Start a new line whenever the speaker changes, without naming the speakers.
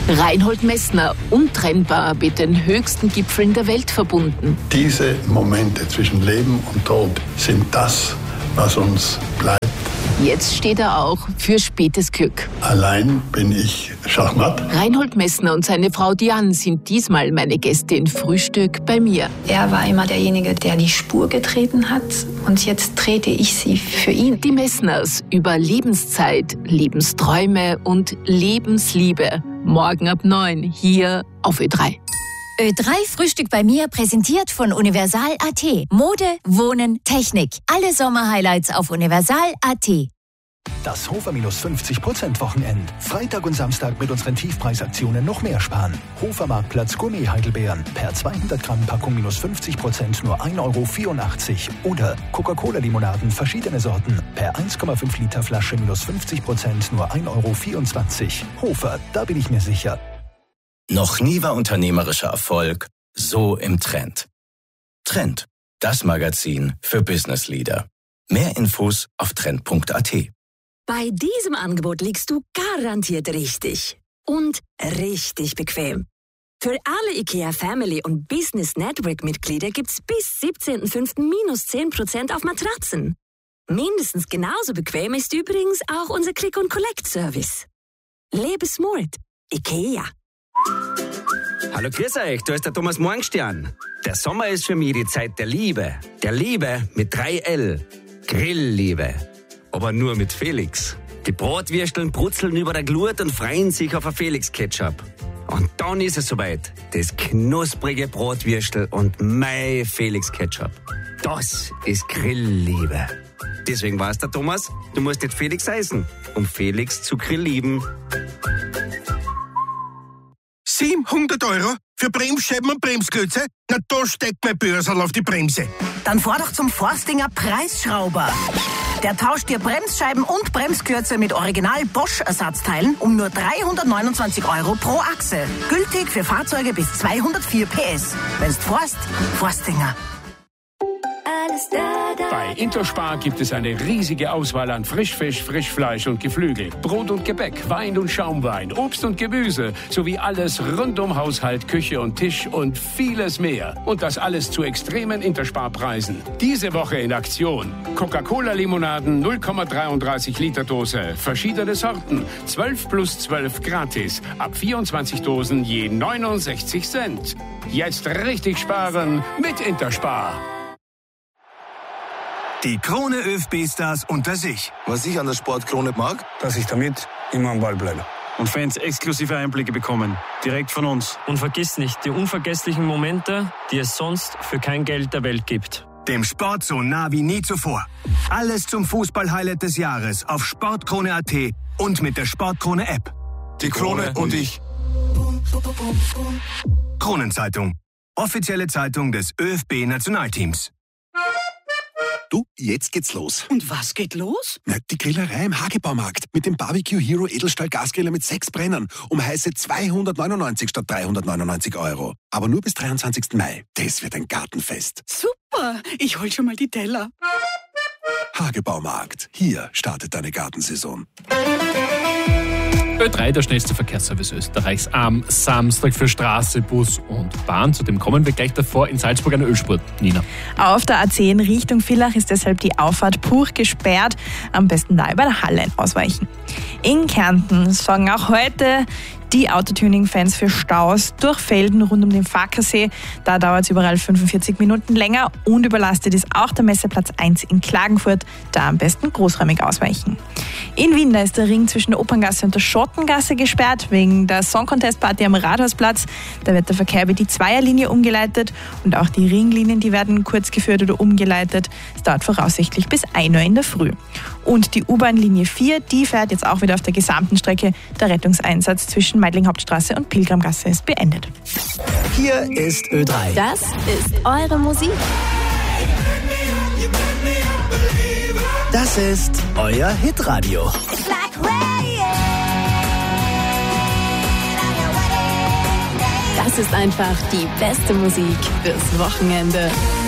Reinhold Messner, untrennbar mit den höchsten Gipfeln der Welt verbunden.
Diese Momente zwischen Leben und Tod sind das, was uns bleibt.
Jetzt steht er auch für spätes Glück.
Allein bin ich Schachmatt.
Reinhold Messner und seine Frau Diane sind diesmal meine Gäste in Frühstück bei mir.
Er war immer derjenige, der die Spur getreten hat, und jetzt trete ich sie für ihn.
Die Messners über Lebenszeit, Lebensträume und Lebensliebe. Morgen ab 9 hier auf Ö3.
Ö3 Frühstück bei mir, präsentiert von Universal.at. Mode, Wohnen, Technik. Alle Sommerhighlights auf Universal.at.
Das Hofer minus 50% Wochenend. Freitag und Samstag mit unseren Tiefpreisaktionen noch mehr sparen. Hofer Marktplatz Gourmet Heidelbeeren. Per 200 Gramm Packung minus 50% nur 1,84 €. Oder Coca-Cola-Limonaden verschiedene Sorten. Per 1,5 Liter Flasche minus 50% nur 1,24 €. Hofer, da bin ich mir sicher.
Noch nie war unternehmerischer Erfolg so im Trend. Trend, das Magazin für Business Leader. Mehr Infos auf trend.at.
Bei diesem Angebot liegst du garantiert richtig. Und richtig bequem. Für alle IKEA Family und Business Network Mitglieder gibt's bis 17.05. minus 10% auf Matratzen. Mindestens genauso bequem ist übrigens auch unser Click-and-Collect-Service. Lebe smart. IKEA.
Hallo, grüß euch, da ist der Thomas Morgenstern. Der Sommer ist für mich die Zeit der Liebe. Der Liebe mit 3L. Grillliebe. Aber nur mit Felix. Die Bratwürsteln brutzeln über der Glut und freuen sich auf ein Felix-Ketchup. Und dann ist es soweit. Das knusprige Bratwürstel und mein Felix-Ketchup. Das ist Grillliebe. Deswegen weiß der Thomas, du musst nicht Felix heißen, um Felix zu grilllieben.
700 € für Bremsscheiben und Bremsklötze? Na, da steckt mein Börsal auf die Bremse.
Dann fahr doch zum Forstinger Preisschrauber. Der tauscht dir Bremsscheiben und Bremsklötze mit Original Bosch-Ersatzteilen um nur 329 € pro Achse. Gültig für Fahrzeuge bis 204 PS. Wenn's fährst, Forstinger.
Bei Interspar gibt es eine riesige Auswahl an Frischfisch, Frischfleisch und Geflügel, Brot und Gebäck, Wein und Schaumwein, Obst und Gemüse sowie alles rund um Haushalt, Küche und Tisch und vieles mehr. Und das alles zu extremen Interspar-Preisen. Diese Woche in Aktion: Coca-Cola-Limonaden 0,33 Liter Dose, verschiedene Sorten, 12 plus 12 gratis, ab 24 Dosen je 69 Cent. Jetzt richtig sparen mit Interspar.
Die Krone ÖFB-Stars unter sich.
Was ich an der Sportkrone mag,
dass ich damit immer am Ball bleibe. Und Fans exklusive Einblicke bekommen, direkt von uns.
Und vergiss nicht die unvergesslichen Momente, die es sonst für kein Geld der Welt gibt.
Dem Sport so nah wie nie zuvor. Alles zum Fußball-Highlight des Jahres auf Sportkrone.at und mit der Sportkrone-App.
Die Krone und ich.
Kronenzeitung. Offizielle Zeitung des ÖFB-Nationalteams.
Du, jetzt geht's los.
Und was geht los?
Na, die Grillerei im Hagebaumarkt mit dem Barbecue Hero Edelstahl Gasgriller mit 6 Brennern um heiße 299 statt 399 €. Aber nur bis 23. Mai. Das wird ein Gartenfest.
Super, ich hol schon mal die Teller.
Hagebaumarkt. Hier startet deine Gartensaison.
Ö3, der schnellste Verkehrsservice Österreichs, am Samstag für Straße, Bus und Bahn. Zu dem kommen wir gleich davor. In Salzburg eine Ölspur. Nina.
Auf der A10 Richtung Villach ist deshalb die Auffahrt Puch gesperrt. Am besten da über der Halle ausweichen. In Kärnten sorgen auch heute die Autotuning-Fans für Staus durch Felden rund um den Farkasee. Da dauert es überall 45 Minuten länger und überlastet ist auch der Messeplatz 1 in Klagenfurt. Da am besten großräumig ausweichen. In Wien, da ist der Ring zwischen der Operngasse und der Schottengasse gesperrt wegen der Song Contest Party am Rathausplatz. Da wird der Verkehr über die Zweierlinie umgeleitet und auch die Ringlinien, die werden kurz geführt oder umgeleitet. Es dauert voraussichtlich bis 1 Uhr in der Früh. Und die U-Bahn-Linie 4, die fährt jetzt auch wieder auf der gesamten Strecke. Der Rettungseinsatz zwischen Meidling-Hauptstraße und Pilgrimgasse ist beendet.
Hier ist Ö3.
Das ist eure Musik.
Das ist euer Hitradio.
Das ist einfach die beste Musik fürs Wochenende.